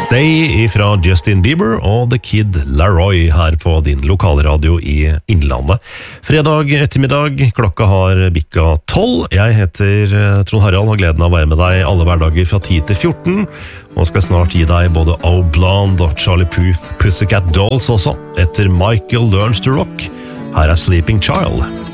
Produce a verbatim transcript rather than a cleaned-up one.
Stay fra Justin Bieber og The Kid Laroi her på din lokalradio i Innlandet. Fredag ettermiddag, klokka har bikka tolv. Jeg heter Trond Harald og har gleden av å være med deg alle hverdager fra ti til fjorten. Og skal snart gi deg både Oh Blonde og Charlie Puth Pussycat Dolls også, etter Michael Learns to Rock. Her er Sleeping Child.